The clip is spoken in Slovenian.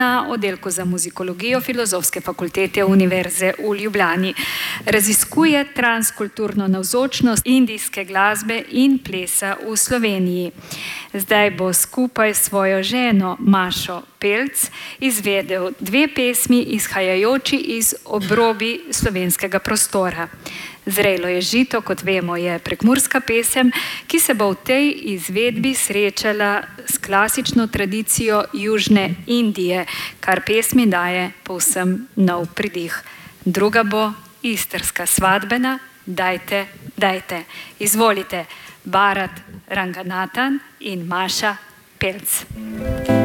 na oddelku za muzikologijo Filozofske fakultete Univerze v Ljubljani. Raziskuje transkulturno navzočnost indijske glasbe in plesa v Sloveniji. Zdaj bo skupaj s svojo ženo Mašo Pelc izvedel 2 pesmi, izhajajoči iz obrobij slovenskega prostora. Zrelo je žito, kot vemo, je prekmurska pesem, ki se bo v tej izvedbi srečala s klasično tradicijo Južne Indije, kar pesmi daje povsem nov pridih. Druga bo istrska svadbena Dajte, dajte. Izvolite, Bharat Ranganathan in Maša Pelc.